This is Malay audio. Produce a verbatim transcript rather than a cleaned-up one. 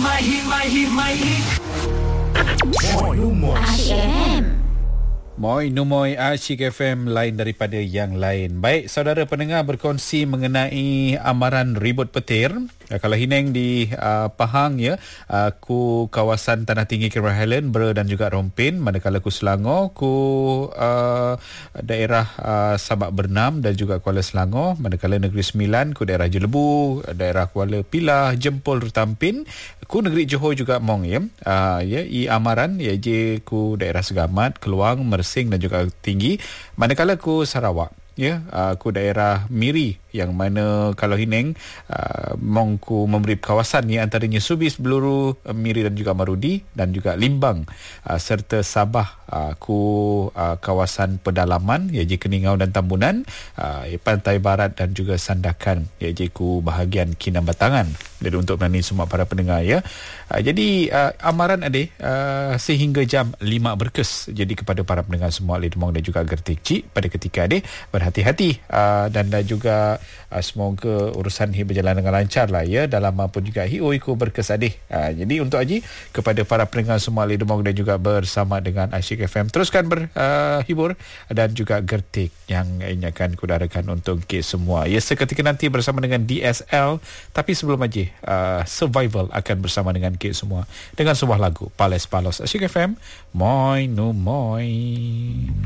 My hit, my hit, my hit. Moi Numoy Asyik F M. Moi Numoy Asyik F M, lain daripada yang lain. Baik, saudara pendengar berkongsi mengenai amaran ribut petir. Uh, kalau Hineng di uh, Pahang ya, uh, ku kawasan Tanah Tinggi Cameron Highland, Ber dan juga Rompin. Manakala ku Selangor, ku uh, daerah uh, Sabak Bernam dan juga Kuala Selangor. Manakala Negeri Sembilan, ku daerah Jelebu, daerah Kuala Pilah, Jempol, Rutampin. Ku Negeri Johor juga Mong ya. Uh, ya, i amaran ya je ku daerah Segamat, Keluang, Mersing dan juga Tinggi. Manakala ku Sarawak ya, uh, ku daerah Miri, yang mana kalau Hineng uh, Mongku memberi kawasan ni antaranya Subis, Beluru, uh, Miri dan juga Marudi dan juga Limbang, uh, serta Sabah, uh, ku uh, kawasan pedalaman iaitu Keningau dan Tambunan, uh, pantai barat dan juga Sandakan iaitu ku bahagian Kinabatangan. Jadi untuk menani semua para pendengar ya. Uh, jadi uh, amaran ada uh, sehingga jam lima berkes. Jadi kepada para pendengar semua Lidmong dan juga Gertik Cik, pada ketika ada berhati-hati uh, dan, dan juga uh, semoga urusan hi berjalan dengan lancar lah ya, dalam maupun juga hi iku berkes adih. Uh, jadi untuk Haji, kepada para pendengar semua Lidmong dan juga bersama dengan Asyik F M, teruskan berhibur uh, dan juga Gertik yang ini akan kudarakan untuk kita semua. Ya, seketika nanti bersama dengan D S L, tapi sebelum Haji Uh, Survival akan bersama dengan kita semua dengan sebuah lagu Pales Palos. Asyik F M, Moi Nu Moi.